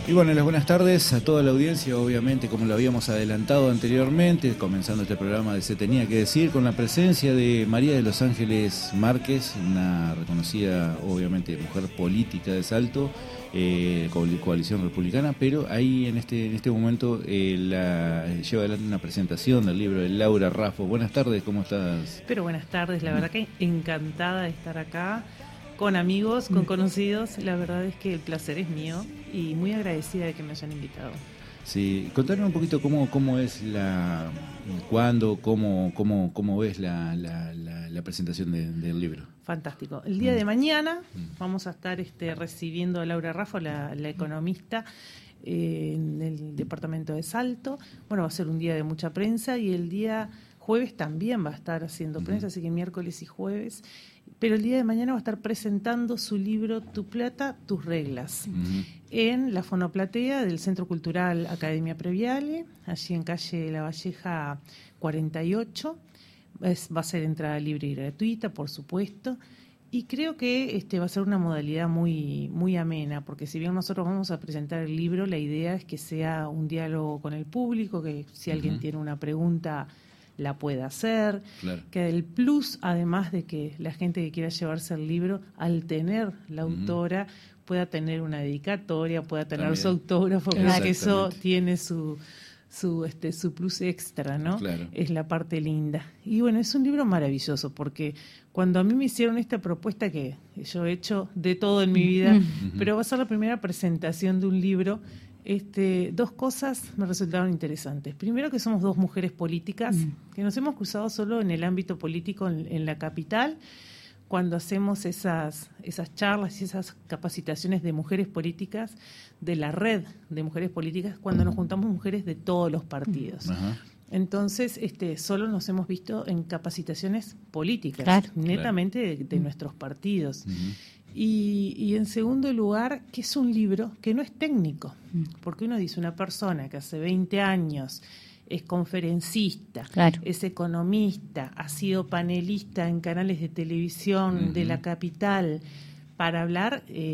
Y bueno, las buenas tardes a toda la audiencia, obviamente, como lo habíamos adelantado anteriormente, comenzando este programa de Se Tenía que Decir, con la presencia de María de los Ángeles Márquez, una reconocida, obviamente, mujer política de Salto, coalición republicana, pero ahí en este momento lleva adelante una presentación del libro de Laura Raffo. Buenas tardes, ¿cómo estás? Pero buenas tardes, la verdad que encantada de estar acá, con amigos, con conocidos, la verdad es que el placer es mío y muy agradecida de que me hayan invitado. Sí, contanos un poquito cómo es cómo ves la presentación del libro. Fantástico. El día de mañana vamos a estar recibiendo a Laura Raffo, la economista, en el departamento de Salto. Bueno, va a ser un día de mucha prensa y el día jueves también va a estar haciendo prensa, así que miércoles y jueves. Pero el día de mañana va a estar presentando su libro Tu Plata, Tus Reglas, en la Fonoplatea del Centro Cultural Academia Previale, allí en calle La Valleja 48. Va a ser entrada libre y gratuita, por supuesto. Y creo que va a ser una modalidad muy, muy amena, porque si bien nosotros vamos a presentar el libro, la idea es que sea un diálogo con el público, que si alguien tiene una pregunta la pueda hacer, claro. Que el plus, además de que la gente que quiera llevarse el libro, al tener la autora, pueda tener una dedicatoria, pueda tener también su autógrafo, que eso tiene su plus extra, ¿no? Claro. Es la parte linda. Y bueno, es un libro maravilloso, porque cuando a mí me hicieron esta propuesta, que yo he hecho de todo en mi vida, pero va a ser la primera presentación de un libro, dos cosas me resultaron interesantes. Primero, que somos dos mujeres políticas que nos hemos cruzado solo en el ámbito político en la capital, cuando hacemos esas charlas y esas capacitaciones de mujeres políticas, de la red de mujeres políticas, cuando nos juntamos mujeres de todos los partidos. Entonces, solo nos hemos visto en capacitaciones políticas, claro, netamente de nuestros partidos. Y en segundo lugar, que es un libro que no es técnico, porque uno dice, una persona que hace 20 años es conferencista, claro, es economista, ha sido panelista en canales de televisión de la capital, para hablar